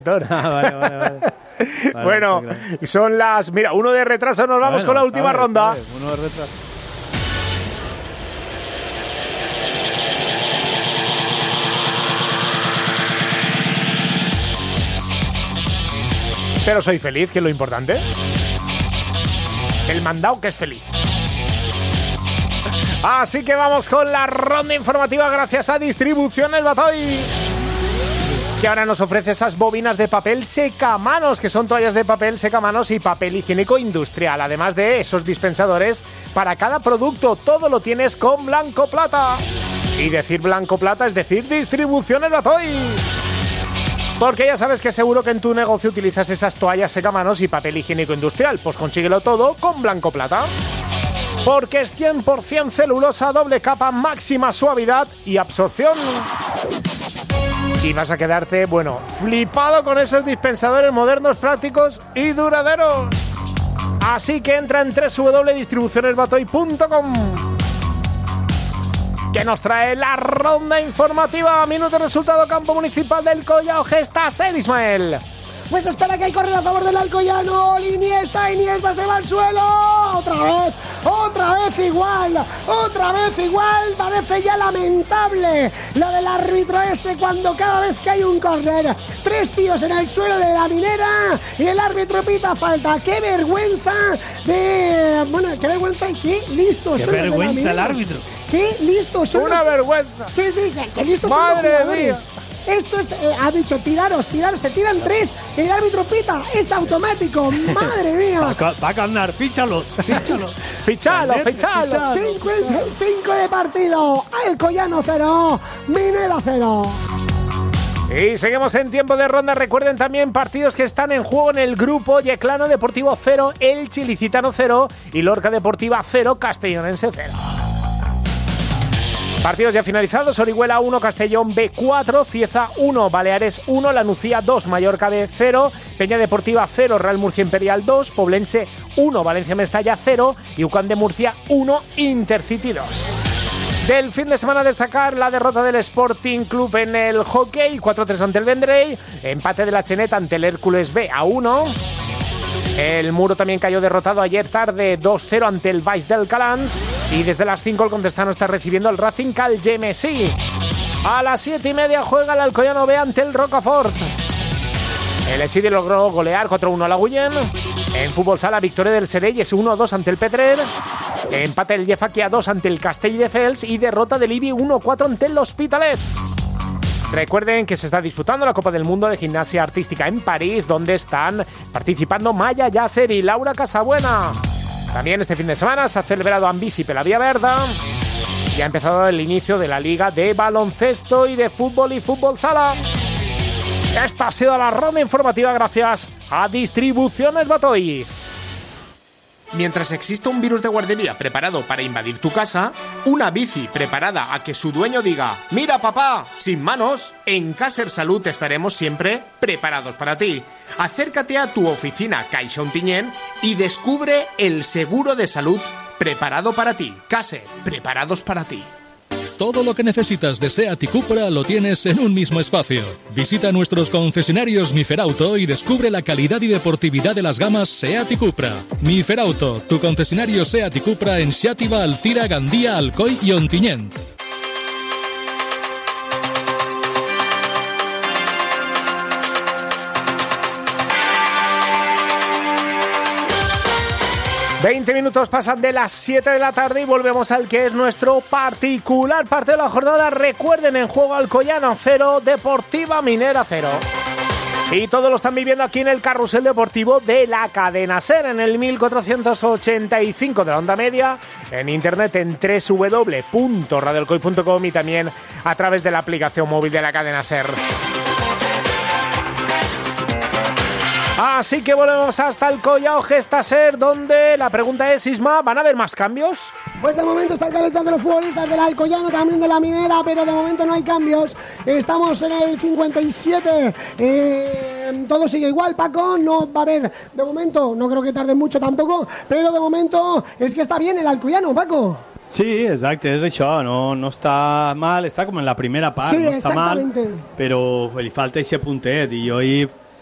Vale. Bueno, son las... Mira, 1 de retraso, nos vamos con la última ronda. 1 de retraso. Pero soy feliz, que es lo importante. El mandado que es feliz. Así que vamos con la ronda informativa gracias a Distribuciones Batoy, que ahora nos ofrece esas bobinas de papel secamanos, que son toallas de papel secamanos y papel higiénico industrial. Además de esos dispensadores para cada producto, todo lo tienes con Blanco Plata. Y decir Blanco Plata es decir Distribuciones Batoy. Porque ya sabes que seguro que en tu negocio utilizas esas toallas secamanos y papel higiénico industrial. Pues consíguelo todo con Blanco Plata. Porque es 100% celulosa, doble capa, máxima suavidad y absorción. Y vas a quedarte, bueno, flipado con esos dispensadores modernos, prácticos y duraderos. Así que entra en www.distribucionesbatoy.com, que nos trae la ronda informativa. Minuto resultado, campo municipal del Collao Gesta Ser, Ismael. Pues espera, que hay correr a favor del Alcoyano. Iniesta se va al suelo. Otra vez igual. Parece ya lamentable lo del árbitro cuando cada vez que hay un córner, 3 tíos en el suelo de la Minera y el árbitro pita falta. ¡Qué vergüenza! ¡Qué vergüenza! y ¡Qué listos son! ¡Qué vergüenza el árbitro! ¡Qué listos son! ¡Una vergüenza! Sí, qué listos son los jugadores. Esto es, ha dicho, tiraros, se tiran 3, el árbitro pita, es automático, madre mía. Va a ganar, fíchalo. 5 de partido, Alcoyano 0, Minera 0. Y seguimos en tiempo de ronda. Recuerden también partidos que están en juego en el grupo: Yeclano Deportivo 0, Elche Ilicitano 0 y Lorca Deportiva 0, Castellonense 0. Partidos ya finalizados: Orihuela 1, Castellón B 4, Cieza 1, Baleares 1, Lanucía 2, Mallorca B 0, Peña Deportiva 0, Real Murcia Imperial 2, Poblense 1, Valencia Mestalla 0 y UCAM de Murcia 1, Intercity 2. Del fin de semana destacar la derrota del Sporting Club en el hockey, 4-3 ante el Vendrell, empate de la Chenet ante el Hércules B a 1. El Muro también cayó derrotado ayer tarde 2-0 ante el Valls del Calans. Y desde las 5 el Contestano está recibiendo al Racing Calgemesí. A las 7:30 juega el Alcoyano B ante el Rocafort. El Esidi logró golear 4-1 a la Guillén. En fútbol sala, victoria del Serelles 1-2 ante el Petrer. Empate del Llefaquia 2 ante el Castelldefels y derrota del Ibi 1-4 ante el Hospitalet. Recuerden que se está disputando la Copa del Mundo de Gimnasia Artística en París, donde están participando Maya Yasser y Laura Casabuena. También este fin de semana se ha celebrado Ambisi Pelavia Verda y ha empezado el inicio de la Liga de Baloncesto y de Fútbol y Fútbol Sala. Esta ha sido la ronda informativa gracias a Distribuciones Batoy. Mientras exista un virus de guardería preparado para invadir tu casa, una bici preparada a que su dueño diga «Mira, papá, sin manos», en Caser Salud estaremos siempre preparados para ti. Acércate a tu oficina Caixa Ontinyent y descubre el seguro de salud preparado para ti. Caser, preparados para ti. Todo lo que necesitas de SEAT y Cupra lo tienes en un mismo espacio. Visita nuestros concesionarios Miferauto y descubre la calidad y deportividad de las gamas SEAT y Cupra. Miferauto, tu concesionario SEAT y Cupra en Xàtiva, Alcira, Gandía, Alcoi y Ontinyent. ...20 minutos pasan de las 7 de la tarde y volvemos al que es nuestro particular partido de la jornada. Recuerden, en juego Alcoyano 0, Deportiva Minera 0. Y todos lo están viviendo aquí en el carrusel deportivo de la cadena SER, en el 1485 de la onda media, en internet en www.radioalcoy.com y también a través de la aplicación móvil de la cadena SER. Así que volvemos hasta el Collao Gesta Ser, donde la pregunta es, Isma, ¿van a haber más cambios? Pues de momento están calentando los futbolistas del Alcoyano, también de la Minera, pero de momento no hay cambios. Estamos en el 57. Todo sigue igual, Paco. No va a haber, de momento, no creo que tarde mucho tampoco, pero de momento es que está bien el Alcoyano, Paco. Sí, exacte, és això, no està mal, està com en la primera part, sí, no està mal, però li falta aquest puntet, i jo ahir